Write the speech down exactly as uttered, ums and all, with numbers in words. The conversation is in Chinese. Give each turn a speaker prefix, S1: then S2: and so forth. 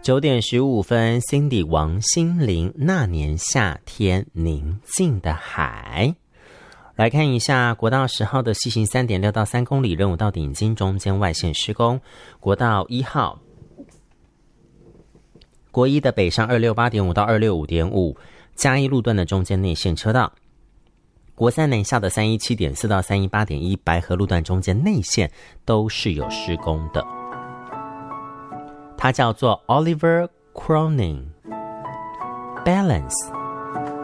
S1: 九点十五分 Cindy 王心凌那年夏天宁静的海。来看一下国道十号的西行 三点六 到三公里任务到顶金中间外线施工，国道一号国一的北上 二六八点五 到 二六五点五 嘉义路段的中间内线车道，国三南下的 三一七点四 到 三一八点一 白河路段中间内线都是有施工的。他叫做 Oliver Cronin Balance